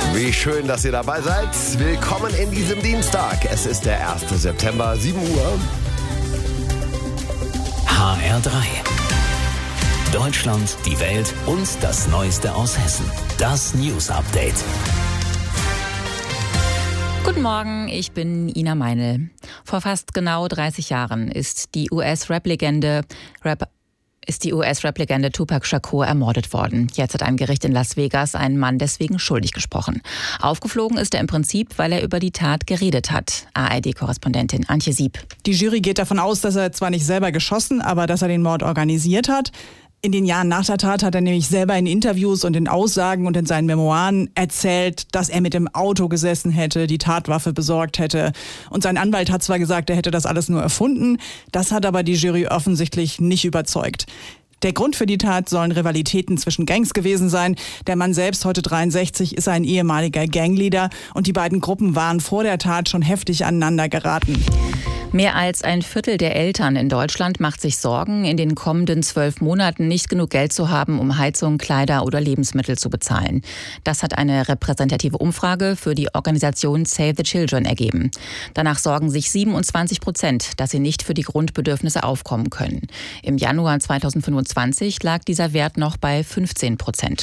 Wie schön, dass ihr dabei seid. Willkommen in diesem Dienstag. Es ist der 1. September, 7 Uhr. HR3. Deutschland, die Welt und das Neueste aus Hessen. Das News Update. Guten Morgen, ich bin Ina Meinl. Vor fast genau 30 Jahren ist die US-Rap-Legende Tupac Shakur ermordet worden. Jetzt hat ein Gericht in Las Vegas einen Mann deswegen schuldig gesprochen. Aufgeflogen ist er im Prinzip, weil er über die Tat geredet hat. ARD-Korrespondentin Antje Sieb. Die Jury geht davon aus, dass er zwar nicht selber geschossen, aber dass er den Mord organisiert hat. In den Jahren nach der Tat hat er nämlich selber in Interviews und in Aussagen und in seinen Memoiren erzählt, dass er mit dem Auto gesessen hätte, die Tatwaffe besorgt hätte. Und sein Anwalt hat zwar gesagt, er hätte das alles nur erfunden, das hat aber die Jury offensichtlich nicht überzeugt. Der Grund für die Tat sollen Rivalitäten zwischen Gangs gewesen sein. Der Mann selbst, heute 63, ist ein ehemaliger Gangleader und die beiden Gruppen waren vor der Tat schon heftig aneinander geraten. Mehr als ein Viertel der Eltern in Deutschland macht sich Sorgen, in den kommenden 12 Monaten nicht genug Geld zu haben, um Heizung, Kleider oder Lebensmittel zu bezahlen. Das hat eine repräsentative Umfrage für die Organisation Save the Children ergeben. Danach sorgen sich 27%, dass sie nicht für die Grundbedürfnisse aufkommen können. Im Januar 2025 lag dieser Wert noch bei 15%.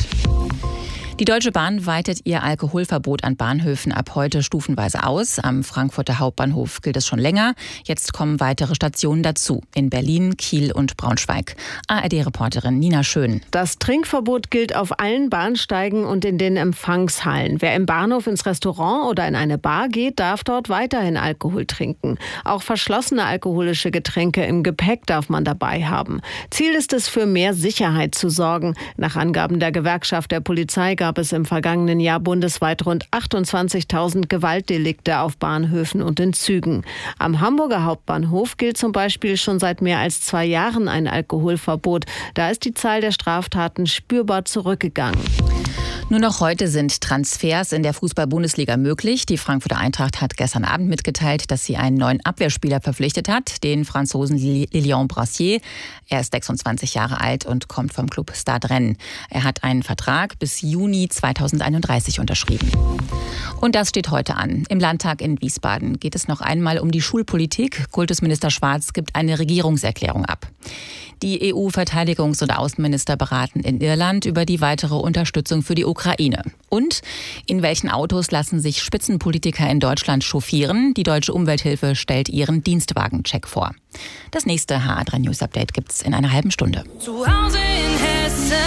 Die Deutsche Bahn weitet ihr Alkoholverbot an Bahnhöfen ab heute stufenweise aus. Am Frankfurter Hauptbahnhof gilt es schon länger. Jetzt kommen weitere Stationen dazu. In Berlin, Kiel und Braunschweig. ARD-Reporterin Nina Schön. Das Trinkverbot gilt auf allen Bahnsteigen und in den Empfangshallen. Wer im Bahnhof ins Restaurant oder in eine Bar geht, darf dort weiterhin Alkohol trinken. Auch verschlossene alkoholische Getränke im Gepäck darf man dabei haben. Ziel ist es, für mehr Sicherheit zu sorgen. Nach Angaben der Gewerkschaft der Polizei gab es im vergangenen Jahr bundesweit rund 28.000 Gewaltdelikte auf Bahnhöfen und in Zügen. Am Hamburger Hauptbahnhof gilt zum Beispiel schon seit mehr als 2 Jahren ein Alkoholverbot. Da ist die Zahl der Straftaten spürbar zurückgegangen. Nur noch heute sind Transfers in der Fußball-Bundesliga möglich. Die Frankfurter Eintracht hat gestern Abend mitgeteilt, dass sie einen neuen Abwehrspieler verpflichtet hat, den Franzosen Lilian Brassier. Er ist 26 Jahre alt und kommt vom Club Stade Rennes. Er hat einen Vertrag bis Juni 2031 unterschrieben. Und das steht heute an. Im Landtag in Wiesbaden geht es noch einmal um die Schulpolitik. Kultusminister Schwarz gibt eine Regierungserklärung ab. Die EU-Verteidigungs- und Außenminister beraten in Irland über die weitere Unterstützung für die Ukraine. Und in welchen Autos lassen sich Spitzenpolitiker in Deutschland chauffieren? Die Deutsche Umwelthilfe stellt ihren Dienstwagencheck vor. Das nächste HR3 News Update gibt's in einer halben Stunde. Zu Hause in Hessen.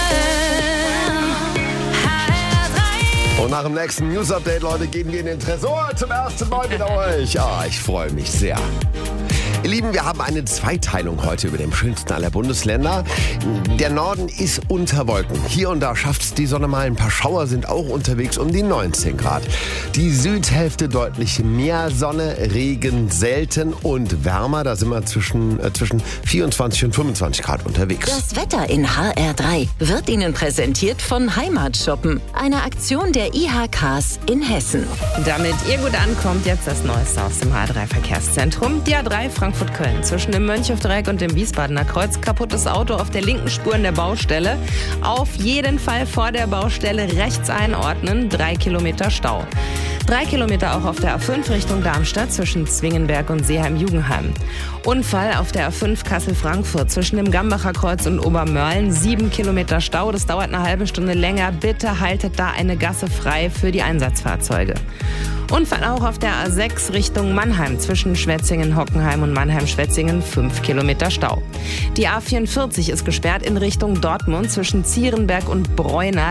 Und nach dem nächsten News Update, Leute, gehen wir in den Tresor zum ersten Mal mit euch. Ich freue mich sehr. Ihr Lieben, wir haben eine Zweiteilung heute über dem schönsten aller Bundesländer. Der Norden ist unter Wolken. Hier und da schafft's die Sonne mal. Ein paar Schauer sind auch unterwegs um die 19 Grad. Die Südhälfte deutlich mehr Sonne, Regen selten und wärmer. Da sind wir zwischen 24 und 25 Grad unterwegs. Das Wetter in HR3 wird Ihnen präsentiert von Heimatshoppen, einer Aktion der IHKs in Hessen. Damit ihr gut ankommt, jetzt das Neueste aus dem HR3-Verkehrszentrum. Die A3 Frankfurt-Köln zwischen dem Mönchhofdreieck und dem Wiesbadener Kreuz. Kaputtes Auto auf der linken Spur in der Baustelle. Auf jeden Fall vor der Baustelle rechts einordnen. 3 Kilometer Stau. 3 Kilometer auch auf der A5 Richtung Darmstadt zwischen Zwingenberg und Seeheim-Jugenheim. Unfall auf der A5 Kassel-Frankfurt zwischen dem Gambacher Kreuz und Obermörlen. 7 Kilometer Stau, das dauert eine halbe Stunde länger. Bitte haltet da eine Gasse frei für die Einsatzfahrzeuge. Unfall auch auf der A6 Richtung Mannheim zwischen Schwetzingen-Hockenheim und Mannheim-Schwetzingen. 5 Kilometer Stau. Die A44 ist gesperrt in Richtung Dortmund zwischen Zierenberg und Breuna.